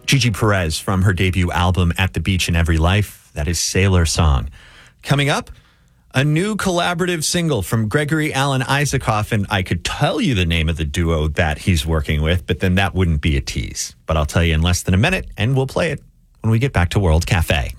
Gigi Perez from her debut album, At the Beach in Every Life. That is Sailor Song. Coming up, a new collaborative single from Gregory Alan Isakov, and I could tell you the name of the duo that he's working with, but then that wouldn't be a tease. But I'll tell you in less than a minute, and we'll play it when we get back to World Cafe.